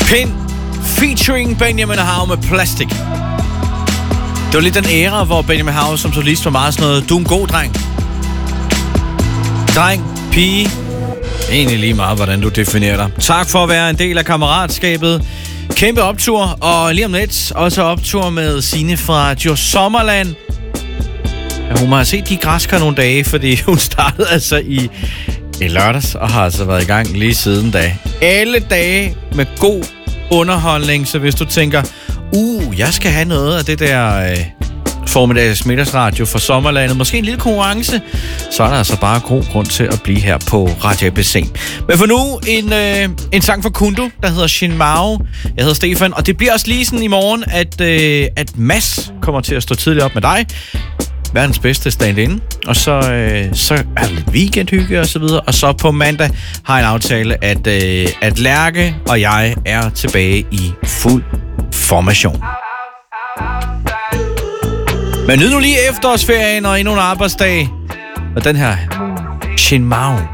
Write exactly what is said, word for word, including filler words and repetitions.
Pind featuring Benjamin Hav med Plastic. Det var lidt den æra, hvor Benjamin Hav som solist var meget sådan noget, du er en god dreng. Dreng, pige. Egentlig lige meget, hvordan du definerer dig. Tak for at være en del af kammeratskabet. Kæmpe optur, og lige om lidt også optur med Signe fra Djurs Sommerland. Ja, hun må have set de græskar nogle dage, fordi hun startede altså i, i lørdags, og har altså været i gang lige siden da. Alle dage med god underholdning, så hvis du tænker, uh, jeg skal have noget af det der øh, formiddags middagsradio for Sommerlandet, måske en lille konkurrence, så er der altså bare god grund til at blive her på Radio A B C. Men for nu en, øh, en sang fra Kundo, der hedder Shin Mao. Jeg hedder Stefan, og det bliver også lige sådan i morgen, at, øh, at Mads kommer til at stå tidligt op med dig. Verdens bedste stand-in. Og så, øh, så er der lidt weekendhygge og så videre. Og så på mandag har jeg en aftale, at, øh, at Lærke og jeg er tilbage i fuld formation. Men nyd nu lige efterårsferien og endnu en arbejdsdag. Og den her Shin Mao.